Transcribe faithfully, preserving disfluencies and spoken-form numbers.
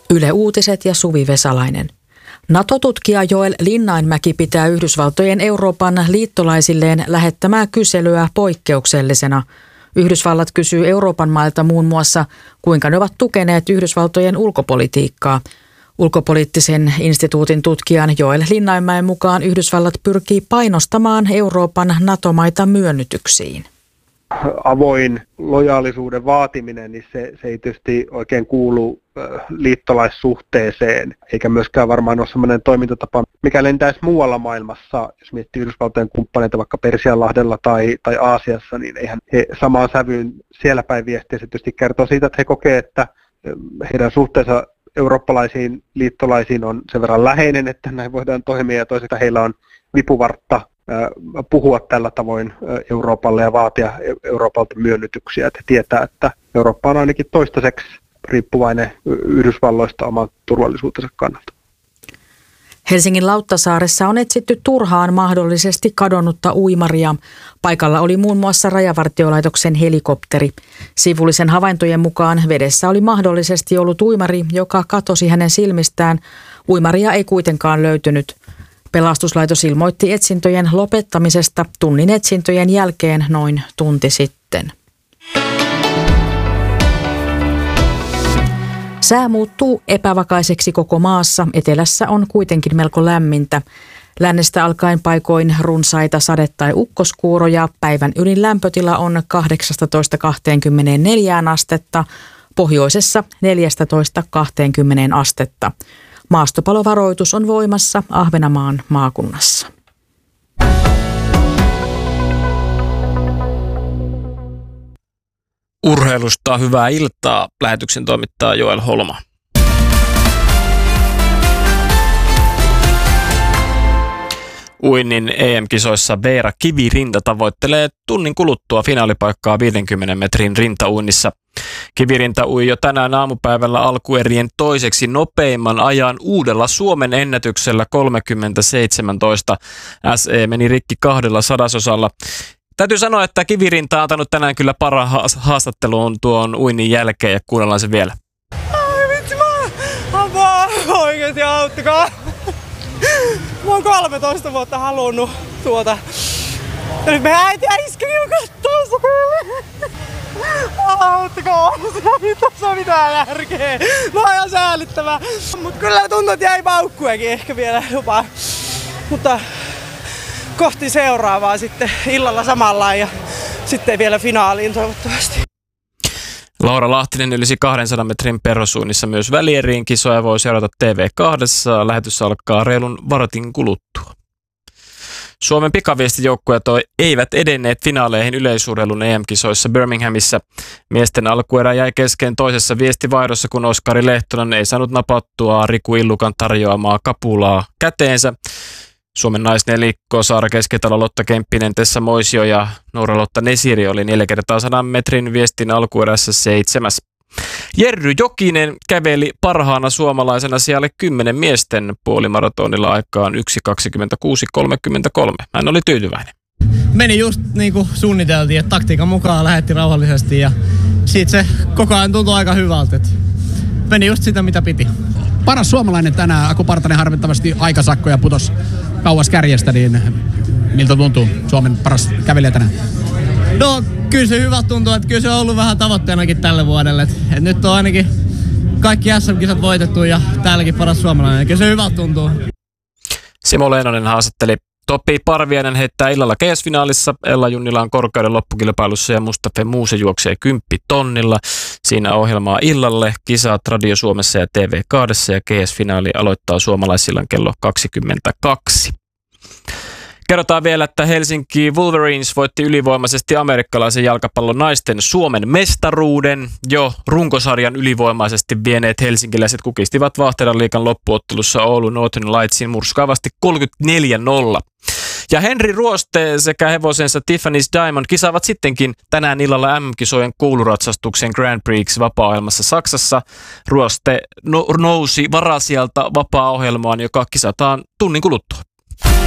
Yle Uutiset ja Suvi Vesalainen. NATO-tutkija Joel Linnainmäki pitää Yhdysvaltojen Euroopan liittolaisilleen lähettämää kyselyä poikkeuksellisena. Yhdysvallat kysyy Euroopan mailta muun muassa, kuinka ne ovat tukeneet Yhdysvaltojen ulkopolitiikkaa. Ulkopoliittisen instituutin tutkijan Joel Linnainmäen mukaan Yhdysvallat pyrkii painostamaan Euroopan NATO-maita myönnytyksiin. Avoin lojaalisuuden vaatiminen, niin se, se ei tietysti oikein kuulu liittolaissuhteeseen, eikä myöskään varmaan ole sellainen toimintatapa, mikä lentäisi muualla maailmassa. Jos miettii Yhdysvaltojen kumppaneita vaikka Persianlahdella tai, tai Aasiassa, niin eihän he samaan sävyyn siellä päin viestiä. Se tietysti kertoo siitä, että he kokee, että heidän suhteensa eurooppalaisiin liittolaisiin on sen verran läheinen, että näin voidaan toimia, ja toisaalta heillä on vipuvartta puhua tällä tavoin Euroopalle ja vaatia Euroopalta myönnytyksiä. Että he tietää, että Eurooppa on ainakin toistaiseksi riippuvainen Yhdysvalloista oman turvallisuutensa kannalta. Helsingin Lauttasaaressa on etsitty turhaan mahdollisesti kadonnutta uimaria. Paikalla oli muun muassa Rajavartiolaitoksen helikopteri. Sivullisen havaintojen mukaan vedessä oli mahdollisesti ollut uimari, joka katosi hänen silmistään. Uimaria ei kuitenkaan löytynyt. Pelastuslaitos ilmoitti etsintöjen lopettamisesta tunnin etsintöjen jälkeen noin tunti sitten. Sää muuttuu epävakaiseksi koko maassa. Etelässä on kuitenkin melko lämmintä. Lännestä alkaen paikoin runsaita sade- tai ukkoskuuroja. Päivän ylin lämpötila on kahdeksastatoista kaksikymmentäneljä astetta. Pohjoisessa neljästätoista kaksikymmentä astetta. Maastopalovaroitus on voimassa Ahvenanmaan maakunnassa. Urheilusta hyvää iltaa. Lähetyksen toimittaa Joel Holma. Uinnin E M-kisoissa Veera Kivirinta tavoittelee tunnin kuluttua finaalipaikkaa viidenkymmenen metrin rintauinnissa. Kivirinta ui jo tänään aamupäivällä alkuerien toiseksi nopeimman ajan uudella Suomen ennätyksellä kolmekymmentä seitsemäntoista. S E meni rikki kahdella sadasosalla. Täytyy sanoa, että Kivirinta on antanut tänään kyllä parhaan haastatteluun tuon uinnin jälkeen, ja kuunnellaan se vielä. Ai vitsi, mä apua, oikeesti auttakaa. Mä oon kolmetoista vuotta halunnut tuota. Ja nyt me äiti ja iskä kattoo sitä. Auttakaa, se on mitään järkeä. Mä oon ihan säällittävää. Mut kyllä tuntuu, että jäi paukkuakin ehkä vielä jopa. Mutta kohti seuraavaa sitten illalla samalla ja sitten vielä finaaliin toivottavasti. Laura Lahtinen ylisi kahdensadan metrin perhosuunnissa myös välieriin. Kisoja voi seurata T V kaksi. Lähetys alkaa reilun vartin kuluttua. Suomen pikaviestijoukkueet eivät edenneet finaaleihin yleisurheilun E M-kisoissa Birminghamissa. Miesten alkuerä jäi kesken toisessa viestivaihdossa, kun Oskari Lehtonen ei saanut napattua Riku Illukan tarjoamaa kapulaa käteensä. Suomen naisnelikko Saara Keskitalo, Lotta Kemppinen, Tessa Moisio ja Noora-Lotta Nesiri oli neljä kertaa sadan metrin viestin alkuerässä seitsemäs. Jerry Jokinen käveli parhaana suomalaisena sijalle kymmenen miesten puolimaratonilla aikaan yksi kaksikymmentäkuusi kolmekymmentäkolme. Hän oli tyytyväinen. Meni just niin kuin suunniteltiin, että taktiikan mukaan lähetti rauhallisesti ja siitä se koko ajan tuntui aika hyvältä. Meni just sitä, mitä piti. Paras suomalainen tänään, Aku Partanen harmittavasti aikasakkoja putos kauas kärjestä, niin miltä tuntuu Suomen paras kävelijä tänään? No kyllä se hyvä tuntuu, että kyllä se on ollut vähän tavoitteenakin tälle vuodelle. Et, et nyt on ainakin kaikki S M-kisat voitettu ja täälläkin paras suomalainen. Kyllä se hyvä tuntuu. Simo Leinonen haastatteli. Topi Parviainen heittää illalla G S-finaalissa. Ella Junnila on korkeuden loppukilpailussa ja Mustafa Muuse juoksee kymppi tonnilla. Siinä ohjelmaa illalle. Kisat Radio Suomessa ja T V kaksi ja G S-finaali aloittaa suomalaisillan kello kaksikymmentäkaksi. Kerrotaan vielä, että Helsinki Wolverines voitti ylivoimaisesti amerikkalaisen jalkapallon naisten Suomen mestaruuden. Jo runkosarjan ylivoimaisesti vieneet helsinkiläiset kukistivat Vahteran liigan loppuottelussa Oulu Northern Lightsin murskaavasti kolmekymmentäneljä nolla. Ja Henri Ruoste sekä hevosensa Tiffany's Diamond kisaavat sittenkin tänään illalla M M-kisojen kouluratsastuksen Grand Prix vapaa-ohjelmassa Saksassa. Ruoste no- nousi varasijalta vapaa-ohjelmaan, joka kisataan tunnin kuluttua.